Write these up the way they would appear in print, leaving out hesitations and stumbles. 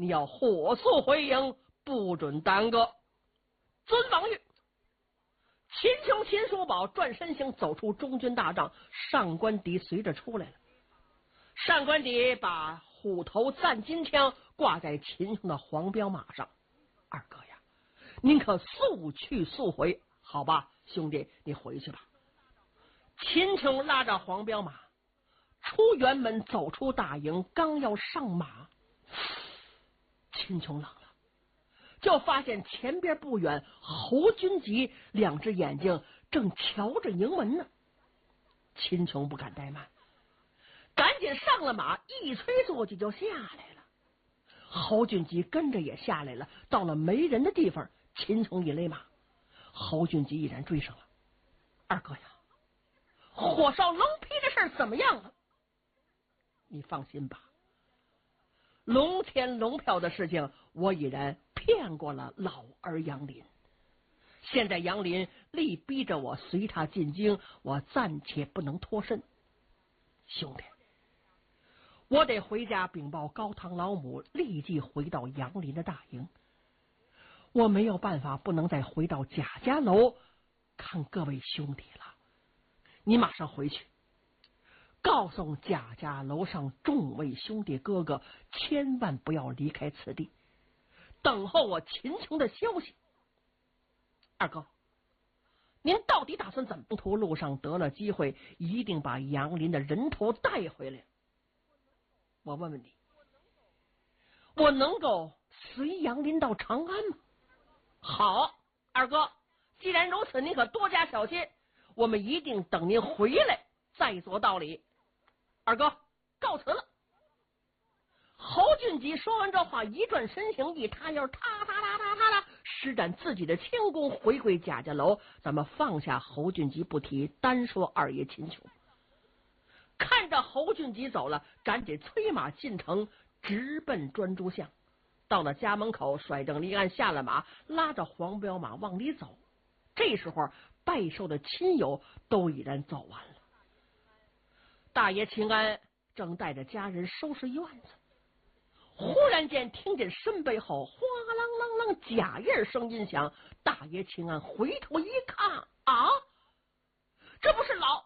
你要火速回营，不准耽搁。遵王谕。秦琼、秦叔宝转身行，走出中军大帐，上官迪随着出来了。上官迪把虎头赞金枪挂在秦琼的黄骠马上。二哥呀，您可速去速回，好吧，兄弟，你回去吧。秦琼拉着黄骠马出辕门，走出大营，刚要上马，秦琼冷了。就发现前边不远，侯君集两只眼睛正瞧着营门呢。秦琼不敢怠慢，赶紧上了马，一催坐骑就下来了。侯君集跟着也下来了，到了没人的地方，秦琼一勒马，侯君集毅然追上了。二哥呀，火烧龙皮的事怎么样了？你放心吧，龙天龙票的事情我已然骗过了老儿杨林，现在杨林力逼着我随他进京，我暂且不能脱身。兄弟，我得回家禀报高堂老母，立即回到杨林的大营。我没有办法，不能再回到贾家楼看各位兄弟了。你马上回去，告诉贾家楼上众位兄弟哥哥，千万不要离开此地，等候我秦琼的消息。二哥，您到底打算怎么？途路上得了机会，一定把杨林的人头带回来。我问问你，我能够随杨林到长安吗？好，二哥，既然如此，您可多加小心，我们一定等您回来再做道理。二哥，告辞了。侯俊吉说完这话，一转身形，一塌腰，踏踏踏踏踏踏，施展自己的轻功，回归贾家楼。咱们放下侯俊吉不提，单说二爷秦琼。看着侯俊吉走了，赶紧催马进城，直奔专诸巷。到了家门口，甩正离鞍下了马，拉着黄骠马往里走。这时候拜寿的亲友都已然走完了。大爷秦安正带着家人收拾院子，忽然间听见身背后哗啷啷啷假叶声音响。大爷秦安回头一看，啊，这不是老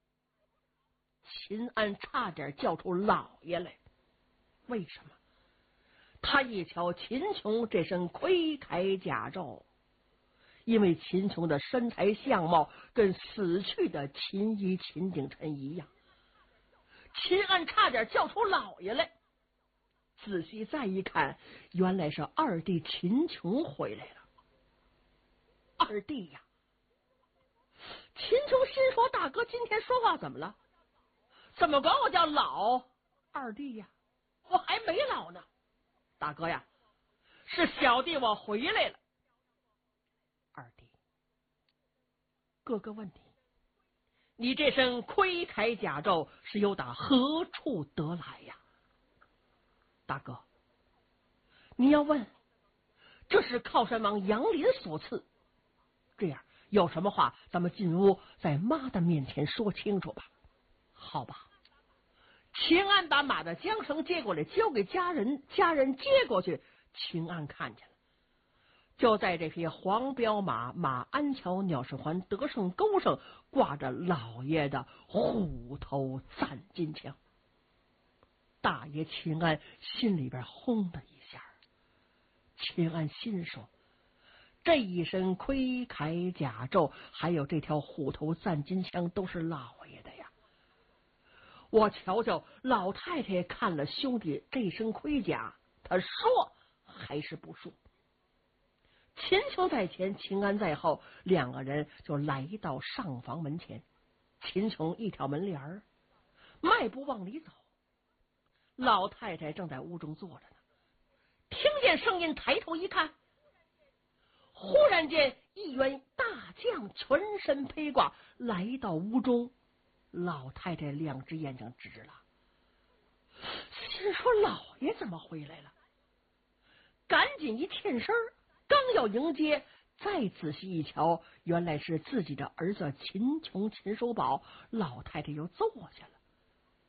秦安，差点叫出老爷来。为什么？他一瞧秦琼这身盔铠甲胄，因为秦琼的身材相貌跟死去的秦一、秦景琛一样，秦安差点叫出老爷来。仔细再一看，原来是二弟秦琼回来了。二弟呀！秦琼心说，大哥今天说话怎么了？怎么管我叫老二弟呀？我还没老呢。大哥呀，是小弟我回来了。二弟，哥哥问你，你这身盔铠甲胄是由打何处得来呀？大哥，你要问，这是靠山王杨林所赐。这样，有什么话咱们进屋在妈的面前说清楚吧。好吧。秦安把马的缰绳接过来，交给家人，家人接过去，秦安看见了，就在这匹黄骠马马鞍桥鸟市环得胜钩上挂着老爷的虎头赞金枪。大爷秦安心里边轰的一下，秦安心说，这一身盔铠甲胄还有这条虎头赞金枪都是老爷的呀。我瞧瞧老太太看了兄弟这身盔甲，他说还是不说。秦琼在前，秦安在后，两个人就来到上房门前。秦琼一挑门帘，迈步往里走。老太太正在屋中坐着呢，听见声音抬头一看，忽然间一员大将全身披挂来到屋中。老太太两只眼睛直了，心说老爷怎么回来了？赶紧一欠身，刚要迎接，再仔细一瞧，原来是自己的儿子秦琼、秦叔宝。老太太又坐下了。